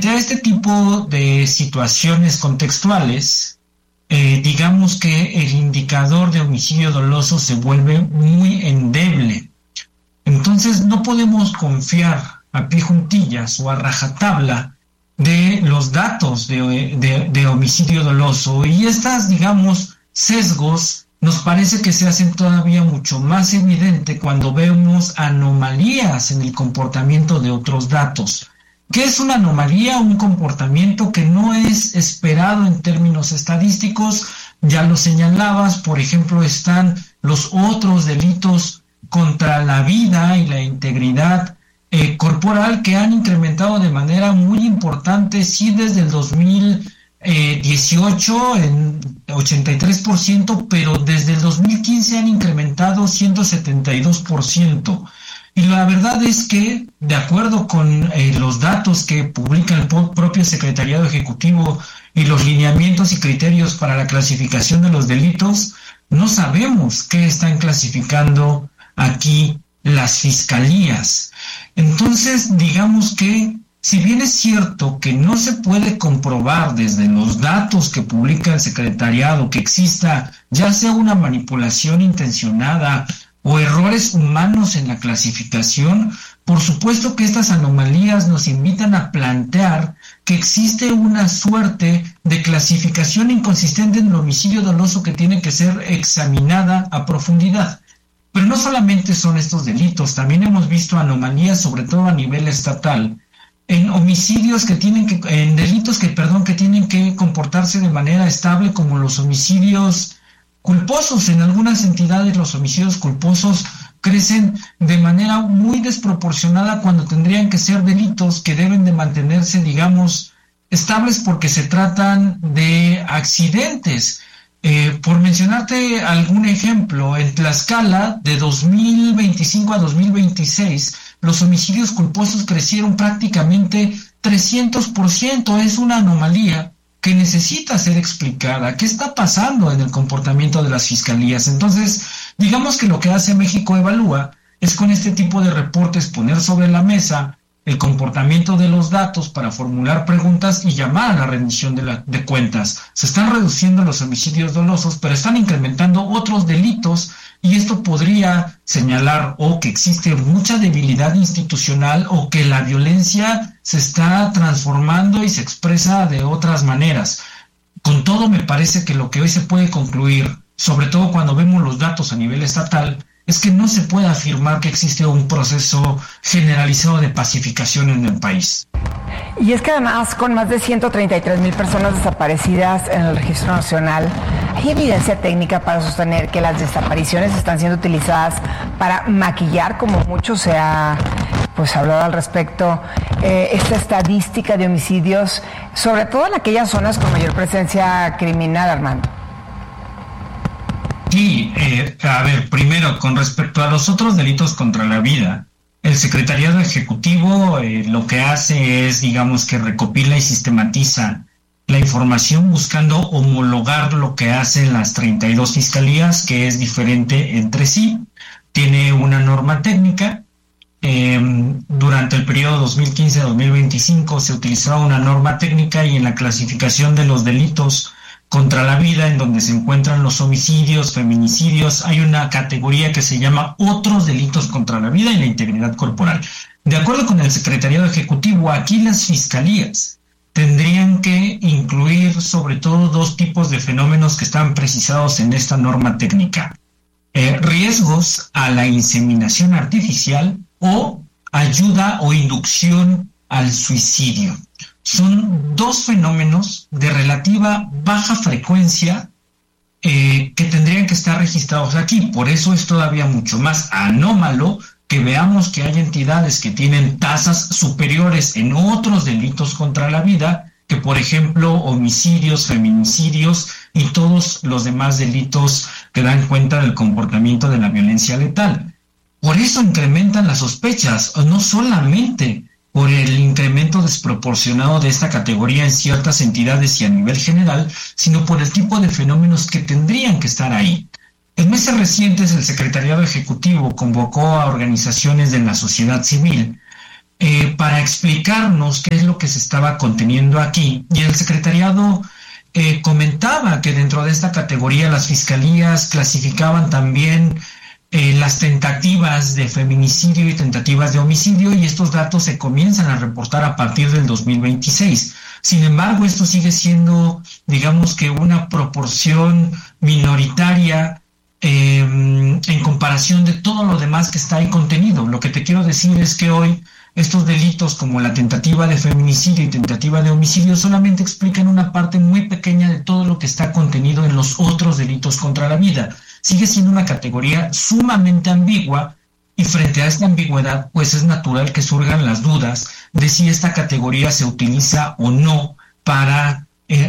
frente a este tipo de situaciones contextuales, digamos que el indicador de homicidio doloso se vuelve muy endeble. Entonces no podemos confiar a pie juntillas o a rajatabla de los datos de homicidio doloso, y estas, digamos, sesgos nos parece que se hacen todavía mucho más evidente cuando vemos anomalías en el comportamiento de otros datos. ¿Qué es una anomalía? Un comportamiento que no es esperado en términos estadísticos. Ya lo señalabas, por ejemplo, están los otros delitos contra la vida y la integridad corporal, que han incrementado de manera muy importante, sí, desde el 2018 en 83%, pero desde el 2015 han incrementado 172%. Y la verdad es que, de acuerdo con los datos que publica el propio Secretariado Ejecutivo y los lineamientos y criterios para la clasificación de los delitos, no sabemos qué están clasificando aquí las fiscalías. Entonces, digamos que, si bien es cierto que no se puede comprobar desde los datos que publica el secretariado que exista ya sea una manipulación intencionada o errores humanos en la clasificación, por supuesto que estas anomalías nos invitan a plantear que existe una suerte de clasificación inconsistente en el homicidio doloso que tiene que ser examinada a profundidad. Pero no solamente son estos delitos, también hemos visto anomalías, sobre todo a nivel estatal, en homicidios en delitos que tienen que comportarse de manera estable, como los homicidios culposos. En algunas entidades los homicidios culposos crecen de manera muy desproporcionada cuando tendrían que ser delitos que deben de mantenerse, digamos, estables porque se tratan de accidentes. Por mencionarte algún ejemplo, en Tlaxcala, de 2025 a 2026, los homicidios culposos crecieron prácticamente 300%. Es una anomalía que necesita ser explicada. ¿Qué está pasando en el comportamiento de las fiscalías? Entonces, digamos que lo que hace México Evalúa es, con este tipo de reportes, poner sobre la mesa el comportamiento de los datos para formular preguntas y llamar a la rendición de cuentas. Se están reduciendo los homicidios dolosos, pero están incrementando otros delitos, y esto podría señalar o que existe mucha debilidad institucional o que la violencia se está transformando y se expresa de otras maneras. Con todo, me parece que lo que hoy se puede concluir, sobre todo cuando vemos los datos a nivel estatal, es que no se puede afirmar que existe un proceso generalizado de pacificación en el país. Y es que además, con más de 133,000 personas desaparecidas en el Registro Nacional, ¿hay evidencia técnica para sostener que las desapariciones están siendo utilizadas para maquillar, como mucho se ha hablado al respecto, esta estadística de homicidios, sobre todo en aquellas zonas con mayor presencia criminal, Armando? Sí, a ver, primero, con respecto a los otros delitos contra la vida, el Secretariado Ejecutivo lo que hace es, digamos, que recopila y sistematiza la información buscando homologar lo que hacen las 32 fiscalías, que es diferente entre sí. Tiene una norma técnica. Durante el periodo 2015-2025 se utilizaba una norma técnica, y en la clasificación de los delitos contra la vida, en donde se encuentran los homicidios, feminicidios, hay una categoría que se llama otros delitos contra la vida y la integridad corporal. De acuerdo con el Secretariado Ejecutivo, aquí las fiscalías tendrían que incluir sobre todo dos tipos de fenómenos que están precisados en esta norma técnica: riesgos a la inseminación artificial o ayuda o inducción al suicidio. Son dos fenómenos de relativa baja frecuencia que tendrían que estar registrados aquí. Por eso es todavía mucho más anómalo que veamos que hay entidades que tienen tasas superiores en otros delitos contra la vida, que por ejemplo homicidios, feminicidios y todos los demás delitos que dan cuenta del comportamiento de la violencia letal. Por eso incrementan las sospechas, no solamente por el incremento desproporcionado de esta categoría en ciertas entidades y a nivel general, sino por el tipo de fenómenos que tendrían que estar ahí. En meses recientes, el Secretariado Ejecutivo convocó a organizaciones de la sociedad civil para explicarnos qué es lo que se estaba conteniendo aquí. Y el secretariado comentaba que dentro de esta categoría las fiscalías clasificaban también las tentativas de feminicidio y tentativas de homicidio, y estos datos se comienzan a reportar a partir del 2026. Sin embargo, esto sigue siendo, digamos que una proporción minoritaria en comparación de todo lo demás que está ahí contenido. Lo que te quiero decir es que hoy estos delitos como la tentativa de feminicidio y tentativa de homicidio solamente explican una parte muy pequeña de todo lo que está contenido en los otros delitos contra la vida. Sigue siendo una categoría sumamente ambigua, y frente a esta ambigüedad, pues es natural que surjan las dudas de si esta categoría se utiliza o no para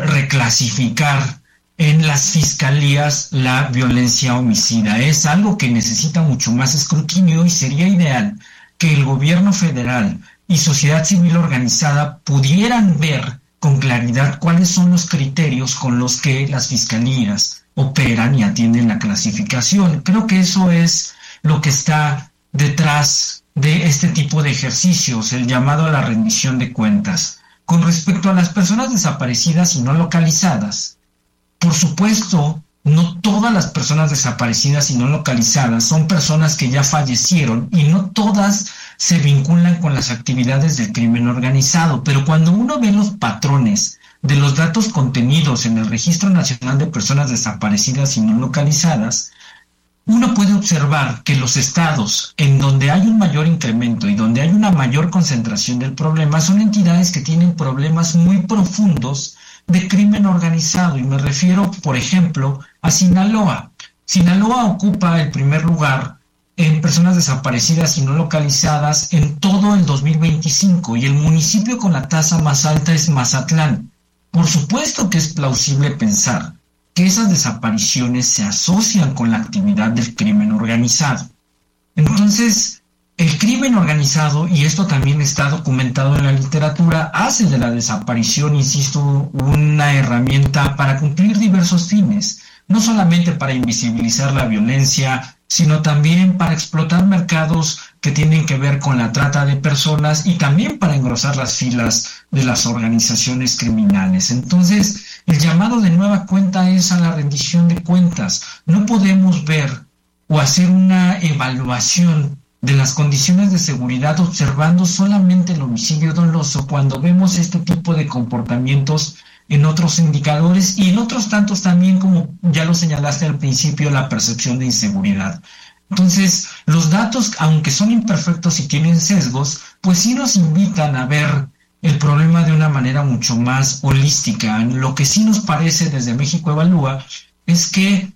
reclasificar en las fiscalías la violencia homicida. Es algo que necesita mucho más escrutinio, y sería ideal que el gobierno federal y sociedad civil organizada pudieran ver con claridad cuáles son los criterios con los que las fiscalías operan y atienden la clasificación. Creo que eso es lo que está detrás de este tipo de ejercicios, el llamado a la rendición de cuentas. Con respecto a las personas desaparecidas y no localizadas, por supuesto, no todas las personas desaparecidas y no localizadas son personas que ya fallecieron, y no todas se vinculan con las actividades del crimen organizado, pero cuando uno ve los patrones de los datos contenidos en el Registro Nacional de Personas Desaparecidas y No Localizadas, uno puede observar que los estados en donde hay un mayor incremento y donde hay una mayor concentración del problema son entidades que tienen problemas muy profundos de crimen organizado, y me refiero, por ejemplo, a Sinaloa. Sinaloa ocupa el primer lugar en personas desaparecidas y no localizadas en todo el 2025, y el municipio con la tasa más alta es Mazatlán. Por supuesto que es plausible pensar que esas desapariciones se asocian con la actividad del crimen organizado. Entonces, el crimen organizado, y esto también está documentado en la literatura, hace de la desaparición, insisto, una herramienta para cumplir diversos fines, no solamente para invisibilizar la violencia, sino también para explotar mercados que tienen que ver con la trata de personas, y también para engrosar las filas de las organizaciones criminales. Entonces, el llamado de nueva cuenta es a la rendición de cuentas. No podemos ver o hacer una evaluación de las condiciones de seguridad observando solamente el homicidio doloso, cuando vemos este tipo de comportamientos en otros indicadores y en otros tantos también, como ya lo señalaste al principio, la percepción de inseguridad. Entonces, los datos, aunque son imperfectos y tienen sesgos, pues sí nos invitan a ver el problema de una manera mucho más holística. Lo que sí nos parece desde México Evalúa es que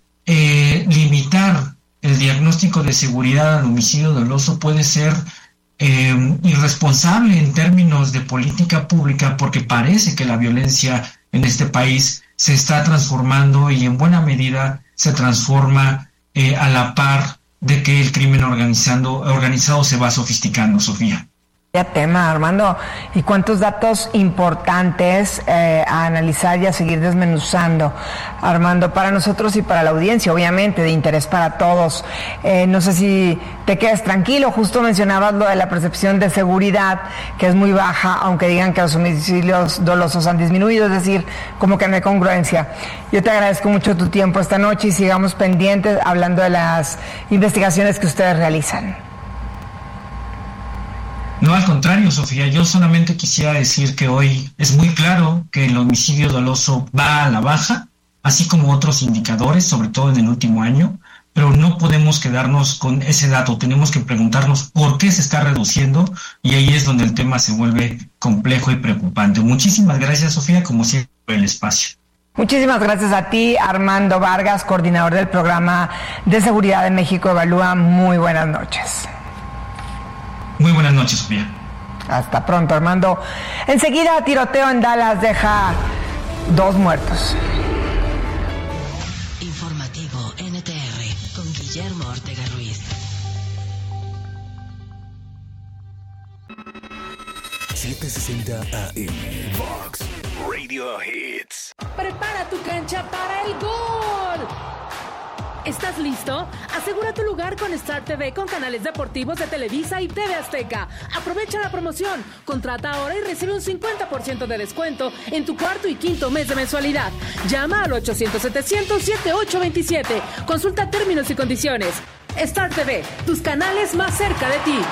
limitar el diagnóstico de seguridad al homicidio doloso puede ser irresponsable en términos de política pública, porque parece que la violencia en este país se está transformando, y en buena medida se transforma a la par de que el crimen organizado se va sofisticando, Sofía. Tema, Armando, y cuántos datos importantes a analizar y a seguir desmenuzando, Armando, para nosotros y para la audiencia, obviamente, de interés para todos. No sé si te quedes tranquilo, justo mencionabas lo de la percepción de seguridad, que es muy baja, aunque digan que los homicidios dolosos han disminuido, es decir, como que no hay congruencia. Yo te agradezco mucho tu tiempo esta noche, y sigamos pendientes hablando de las investigaciones que ustedes realizan. No, al contrario, Sofía, yo solamente quisiera decir que hoy es muy claro que el homicidio doloso va a la baja, así como otros indicadores, sobre todo en el último año, pero no podemos quedarnos con ese dato, tenemos que preguntarnos por qué se está reduciendo, y ahí es donde el tema se vuelve complejo y preocupante. Muchísimas gracias, Sofía, como siempre, por el espacio. Muchísimas gracias a ti, Armando Vargas, coordinador del Programa de Seguridad de México Evalúa. Muy buenas noches. Muy buenas noches, Sofía. Hasta pronto, Armando. Enseguida, tiroteo en Dallas deja 2 muertos. Informativo NTR con Guillermo Ortega Ruiz. 760 AM Fox Radio Hits. Prepara tu cancha para el gol. ¿Estás listo? Asegura tu lugar con Star TV con canales deportivos de Televisa y TV Azteca. Aprovecha la promoción. Contrata ahora y recibe un 50% de descuento en tu cuarto y quinto mes de mensualidad. Llama al 800-700-7827. Consulta términos y condiciones. Star TV, tus canales más cerca de ti.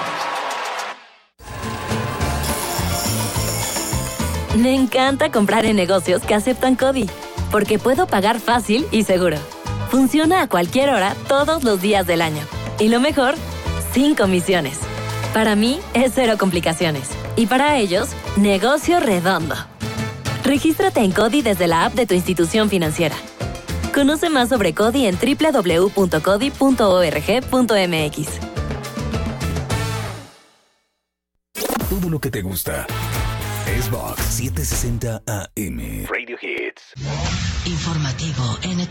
Me encanta comprar en negocios que aceptan CODI, porque puedo pagar fácil y seguro. Funciona a cualquier hora, todos los días del año. Y lo mejor, sin comisiones. Para mí, es cero complicaciones. Y para ellos, negocio redondo. Regístrate en CODI desde la app de tu institución financiera. Conoce más sobre CODI en www.codi.org.mx. Todo lo que te gusta es Vox 760 AM. Radio Hits. Informativo NTR.